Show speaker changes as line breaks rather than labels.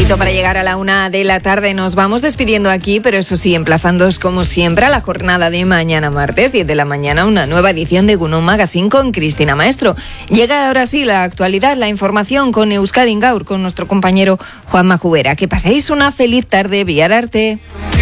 Para llegar a la 1:00 p.m. nos vamos despidiendo aquí, pero eso sí, emplazándoos como siempre a la jornada de mañana martes, 10 de la mañana, una nueva edición de Gunung Magazine con Cristina Maestro. Llega ahora sí la actualidad, la información con Euskadi Gaur, con nuestro compañero Juanma Jubera. Que paséis una feliz tarde, Villar Arte.